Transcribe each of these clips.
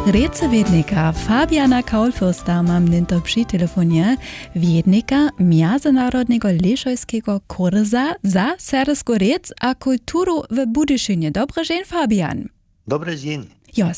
Recewiednika Fabiana Kaulfürsta mam nynto przy telefonie, wiednika międzynarodnego leszojskiego kursa za serbską rec a kulturu w Budyszynie. Dobry dzień, Fabian. Dobry dzień. Jo,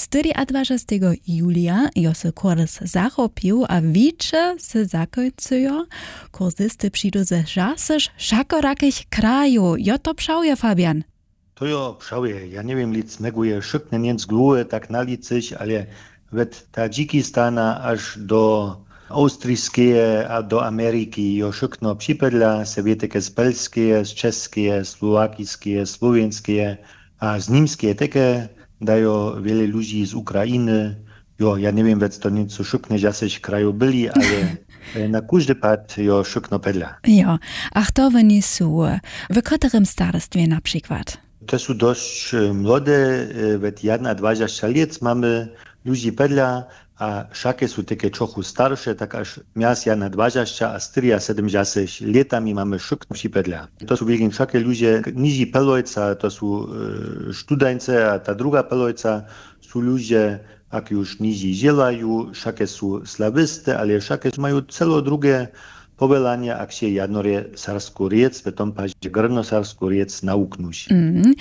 24 julia jo se kurs zachopił, a wicze se zakońcują. Kursysty przyjdą ze żasyż szakorakich kraju. Jo to pszałuje, Fabian. To jo pszałuje. Ja nie wiem, lic meguje szykne niec gluły tak nalicyć, ale wet Tadżikistana aż do austrijskie, a do Ameryki jo szykno przypedla, se wieteke z pelskie, z czeskie, słowakiskie, słowienskie, a z nimskie teke dają wiele ludzi z Ukrainy. Jo, ja nie wiem, wet to nieco szykne jacyś kraju byli, ale na każdy pad jo szykno pedla. Jo, ach to oni są w którym starostwie na przykład? To są dość młode, wet 21 lat mamy ludzi pedla, a wszakie są takie trochę starsze, tak aż miast 21, a styria 70 latami mamy szykno pedla. To są wielkie wszakie ludzie, nizi pelojca, to są studeńce, a ta druga pelojca są ludzie, jak już nizi zielają, wszakie są slawisty, ale wszakie mają celo drugie powelanie, jak się jadnorie sarsku riec, w tom paździe grno sarsku riec nauknuć.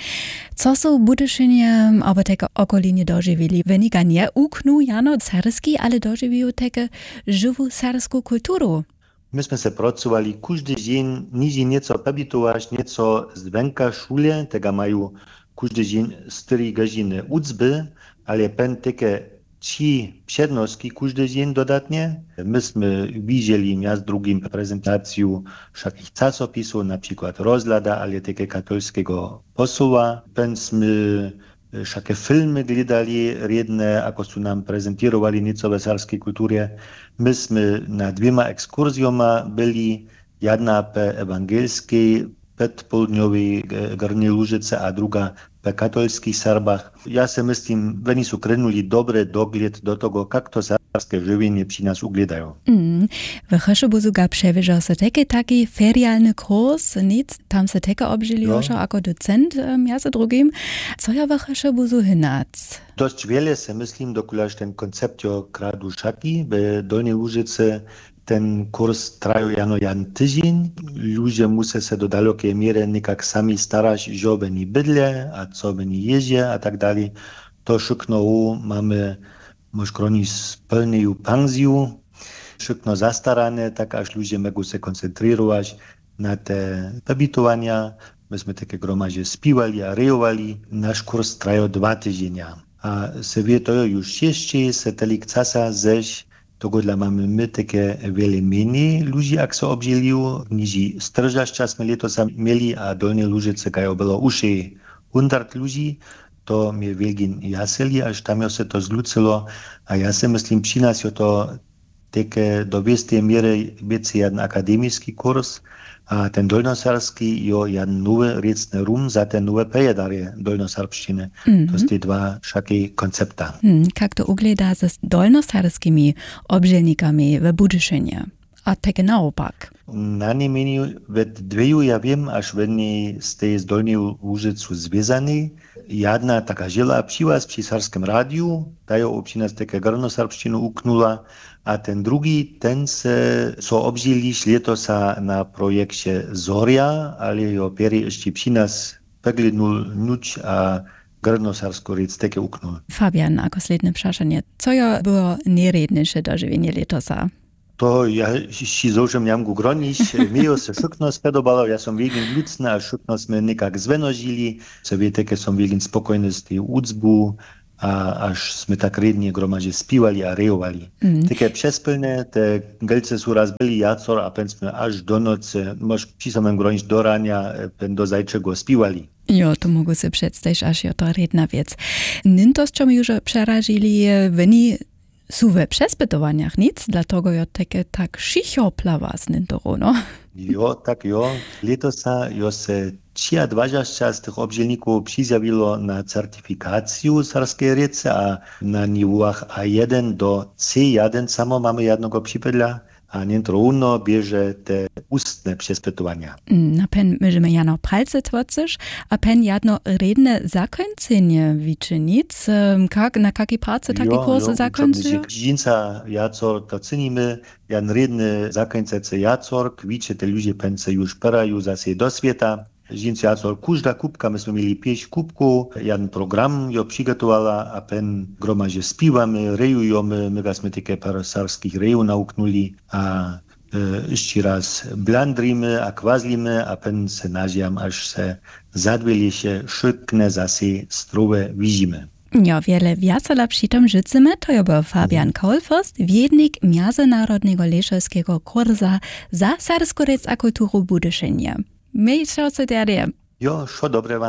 Co są Budyszynie, aby takie okolinie dożywili? Wynika nie uknu jano sarski, ale dożywiły takie żywą sarską kulturę. Myśmy se pracowali każdy dzień, nizi nieco pobitować, nieco z węka szule, tego mają każdy dzień 4 godziny uczby, ale pen takie 3 przednostki każdy dzień dodatnie. Myśmy widzieli miast drugim prezentację wszakich czasopisów, na przykład Rozlada, ale takie katolskiego posła. Myśmy wszakie filmy glądali, redne, ako su nam prezentowali nieco w sarskiej kulturze. Myśmy na 2 ekskursjoma byli, jedna pe ewangelskiej, południowej Górnej Łużyce, a druga pe katolskich Serbach. Ja se myślę, oni są krynuli dobry dogląd do tego, jak to sarskie żywienie przy nas uglądają. W Chyszybu sogar przewyżał se taki ferialny kurs, nic, tam se teke obżyli już jako docent między drugim. Co ja w Chyszybu so hynac? Dość wiele se myślę, dokulaż ten koncept jo kradu szaki w Dolnej Łużyce. Ten kurs trwają jan tydzień. Ludzie muszą się do dalekiej miery nikak sami starać, że oni bydle, a co oni jeździe, a tak dalej. To szykno mamy, może chronić pełną pensję, szykno zastarane, tak aż ludzie mogą się koncentrować na te pobitowania. Myśmy takie gromadzie spiewali, a rejowali. Nasz kurs trwają 2 tygodnie. A sobie to już jeszcze se telik czasa ześ. Tego dla mamy my takie wiele mniej ludzi, jak się obdzieliło. Nizi strżasz czas my to sam mieli, a Dolnie Łużyce kajo było uszy 100 ludzi. To mnie wielki jaseli, aż tam się to zlucyło. A ja se myślę, przy nas je to takie do wielkiej miery więcej jeden akademicki kurs, a ten dolnosarski jo jeden nowy recny rum za te nowe pejedary dolnosarbszczyny. To są te 2 wszakie koncepta. Jak to ugleda ze dolnosarskimi obżelnikami w Budyszynie? A tak naopak? Na niemieniu we 2 ja wiem, aż oni z tej Dolnej Łużycy związani. Jedna taka ziela przyła przy sarskim radiu, ta ją obcina z takie gornosarbszczynu uknula, a ten drugi, ten se co obzieli letosa na projekcie Zoria, ale jo pieri jeszcze przy nas peglinul nuć, a gornosarsku rec takie uknul. Fabian, ako sledne przaszanie, co jo było nieredniejsze dożywienie letosa? To ja si zaužem jamgu gronić, mi se szykno spodobalo, ja som wielkin lucny, a szykno sme nikak zvenožili, sobie takie som wielkin spokojny z tej ucbu, a aż sme tak rednie gromadzie spiewali a rejowali. Takie przespylne, te gelce są raz byli jacor, a pen sme aż do nocy, może przy samym gronić do rania, pen do zajczego spiewali. Jo, to mogę sobie przedstawić, aż jo to redna wiec. Nyntos, co mi już przerażili, wyni są we przespytowaniach nic, dlatego ja takie tak šicho plawa z Nintoro, no? Jo, tak jo. Letosa jo se 23 z tych obdzielników przyzjawilo na certyfikację sarskiej rece, a na niwach A1 do C1 samo mamy jednego przypedla. a nientro bierze te ustne przespytowania. Na pen możemy jano palce tworzysz, a pen jadno redne zakończenie wyczynić. Na jakiej pracy taki kurs zakończył? Dżinca jacor to cenimy, jan redne zakończece jacor, kwicze te ludzie pence już perają zase do świata. Dżinca jacor każda kubka, myśmy mieli 5 kubków, jan program jo przygotowała, a pen gromadzie spiwamy, rejujemy, my właśnie takie parę sarskich reju nauknuli, a jeszcze raz blandrimy, a kwazlimy, a pen se naziam, aż se zadwieli się szybkne zase strowe widzimy. Ja, wiele wiacela przytom życzymy, to ja był Fabian Kolfürst, wiednik Międzynarodnego Leszowskiego kursa za serbską kulturę Budyszynje. Miejcie się, Jo, szo dobre wam.